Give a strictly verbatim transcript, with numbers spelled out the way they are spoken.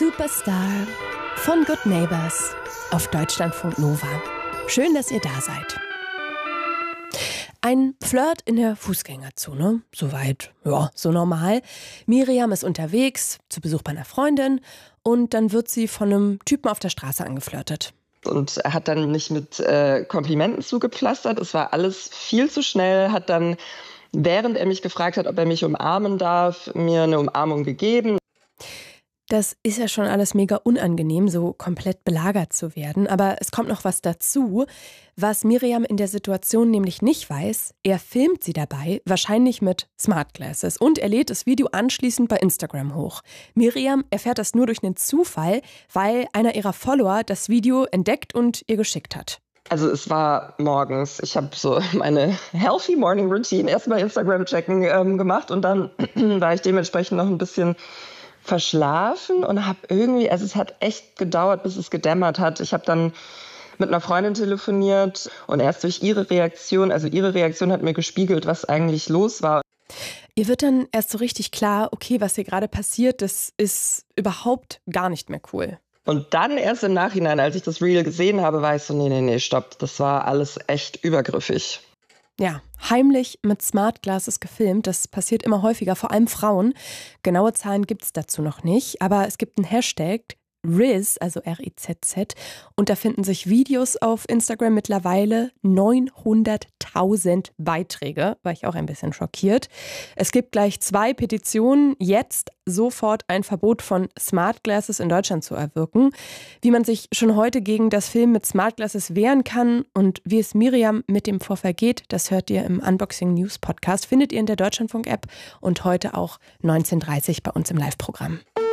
Superstar von Good Neighbors auf Deutschlandfunk Nova. Schön, dass ihr da seid. Ein Flirt in der Fußgängerzone, soweit, ja, so normal. Miriam ist unterwegs, zu Besuch bei einer Freundin und dann wird sie von einem Typen auf der Straße angeflirtet. Und er hat dann nicht mit äh, Komplimenten zugepflastert, es war alles viel zu schnell, hat dann, während er mich gefragt hat, ob er mich umarmen darf, mir eine Umarmung gegeben. Das ist ja schon alles mega unangenehm, so komplett belagert zu werden. Aber es kommt noch was dazu, was Miriam in der Situation nämlich nicht weiß. Er filmt sie dabei, wahrscheinlich mit Smart Glasses. Und er lädt das Video anschließend bei Instagram hoch. Miriam erfährt das nur durch einen Zufall, weil einer ihrer Follower das Video entdeckt und ihr geschickt hat. Also es war morgens. Ich habe so meine Healthy Morning Routine erstmal Instagram checken ähm, gemacht und dann war ich dementsprechend noch ein bisschen verschlafen und habe irgendwie, also es hat echt gedauert, bis es gedämmert hat. Ich habe dann mit einer Freundin telefoniert und erst durch ihre Reaktion, also ihre Reaktion hat mir gespiegelt, was eigentlich los war. Ihr wird dann erst so richtig klar, okay, was hier gerade passiert, das ist überhaupt gar nicht mehr cool. Und dann erst im Nachhinein, als ich das Reel gesehen habe, war ich so, nee, nee, nee, stopp, das war alles echt übergriffig. Ja, heimlich mit Smart Glasses gefilmt, das passiert immer häufiger, vor allem Frauen. Genaue Zahlen gibt es dazu noch nicht, aber es gibt einen Hashtag, Rizz, also R I Z Z, und da finden sich Videos auf Instagram mittlerweile neunhunderttausend Beiträge, war ich auch ein bisschen schockiert. Es gibt gleich zwei Petitionen, jetzt sofort ein Verbot von Smart Glasses in Deutschland zu erwirken. Wie man sich schon heute gegen das Filmen mit Smart Glasses wehren kann und wie es Miriam mit dem Vorfall geht, das hört ihr im Unboxing News Podcast, findet ihr in der Deutschlandfunk App und heute auch neunzehn Uhr dreißig bei uns im Live-Programm.